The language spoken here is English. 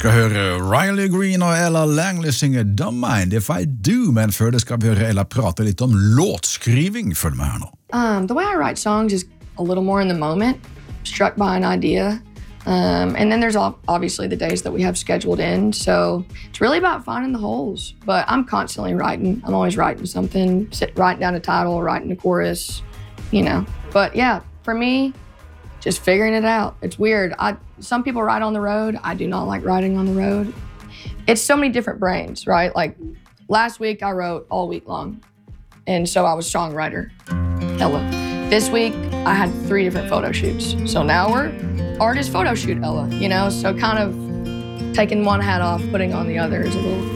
skal høre Riley Green og Ella Langley synge Don't Mind If I Do, men før det skal vi høre Ella prate litt om låtskriving. Følg med her nå. The way I write songs is a little more in the moment, struck by an idea. And then there's obviously the days that we have scheduled in. So it's really about finding the holes. But I'm constantly writing. I'm always writing something, writing down a title, writing a chorus, you know. But yeah, for me, just figuring it out. It's weird. Some people write on the road. I do not like writing on the road. It's so many different brains, right? Like last week I wrote all week long. And so I was songwriter. Ella. This week I had 3 different photo shoots. So now we're artist photo shoot Ella, you know? So kind of taking one hat off, putting on the other is a little